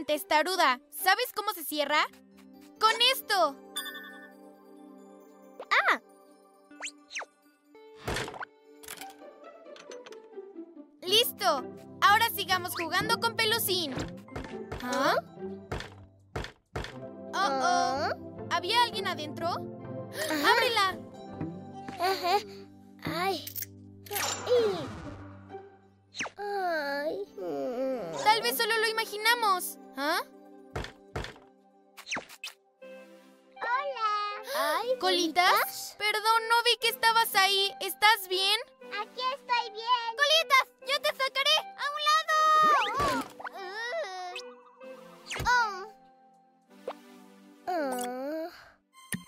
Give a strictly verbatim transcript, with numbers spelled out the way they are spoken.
tan testaruda. ¿Sabes cómo se cierra? ¡Con esto! ¡Ah! ¡Listo! Ahora sigamos jugando con Pelusín. ¿Ah? Oh, ¿Ah? oh. ¿Había alguien adentro? Ajá. ¡Ábrela! Ajá. Ay. Y- Ay. Mm. Tal vez solo lo imaginamos. ¿Ah? Hola. Ay, ¿Colitas? Perdón, no vi que estabas ahí. ¿Estás bien? Aquí estoy bien. ¡Colitas! ¡Yo te sacaré! ¡A un lado! Um,